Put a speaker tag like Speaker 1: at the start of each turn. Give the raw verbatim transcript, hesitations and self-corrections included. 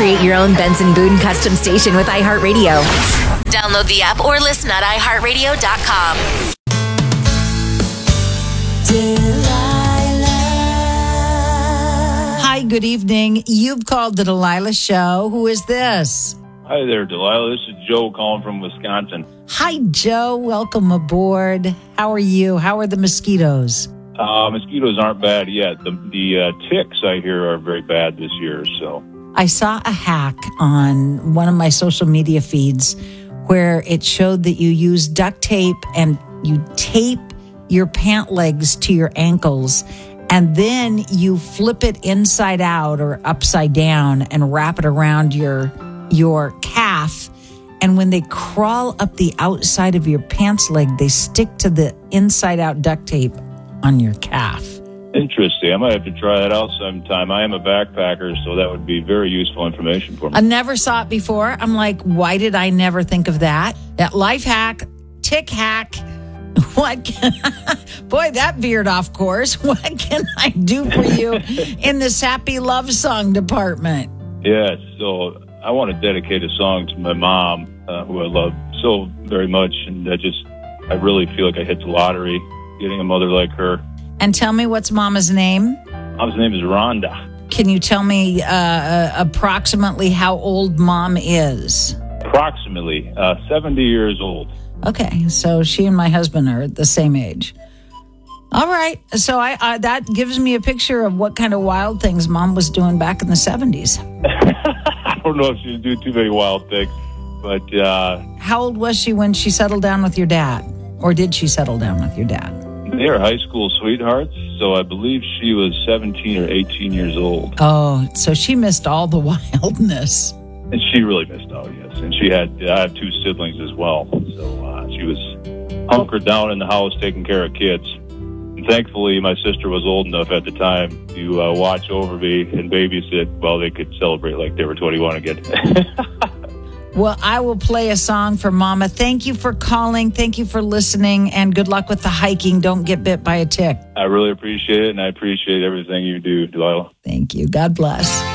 Speaker 1: Create your own Benson Boone custom station with iHeartRadio. Download the app or listen at i heart radio dot com.
Speaker 2: Hi, good evening. You've called the Delilah Show. Who is this?
Speaker 3: Hi there, Delilah. This is Joe calling from Wisconsin.
Speaker 2: Hi, Joe. Welcome aboard. How are you? How are the mosquitoes?
Speaker 3: Uh, mosquitoes aren't bad yet. The, the uh, ticks, I hear, are very bad this year. So
Speaker 2: I saw a hack on one of my social media feeds where it showed that you use duct tape and you tape your pant legs to your ankles, and then you flip it inside out or upside down and wrap it around your your calf. And when they crawl up the outside of your pants leg, they stick to the inside out duct tape on your calf.
Speaker 3: Interesting. I might have to try that out sometime. I am a backpacker, so that would be very useful information for me.
Speaker 2: I never saw it before. I'm like, why did I never think of that? That life hack, tick hack. What can boy, that veered off course. What can I do for you in the sappy love song department?
Speaker 3: Yes, so I want to dedicate a song to my mom, uh, who I love so very much, and I just, I really feel like I hit the lottery getting a mother like her.
Speaker 2: And tell me, what's Mama's name?
Speaker 3: Mama's name is Rhonda.
Speaker 2: Can you tell me uh, uh, approximately how old Mom is?
Speaker 3: Approximately uh, seventy years old.
Speaker 2: Okay, so she and my husband are the same age. All right, so I, I that gives me a picture of what kind of wild things Mom was doing back in the seventies.
Speaker 3: I don't know if she was doing too many wild things, but... Uh,
Speaker 2: how old was she when she settled down with your dad? Or did she settle down with your dad?
Speaker 3: They are high school sweethearts, so I believe she was seventeen or eighteen years old.
Speaker 2: Oh, so she missed all the wildness.
Speaker 3: And she really missed out, yes. And she had, I have two siblings as well. So uh, she was hunkered down in the house taking care of kids. And thankfully, my sister was old enough at the time to uh, watch over me and babysit while they could celebrate like they were twenty-one again.
Speaker 2: Well, I will play a song for Mama. Thank you for calling. Thank you for listening. And good luck with the hiking. Don't get bit by a tick.
Speaker 3: I really appreciate it, and I appreciate everything you do, Delilah.
Speaker 2: Thank you. God bless.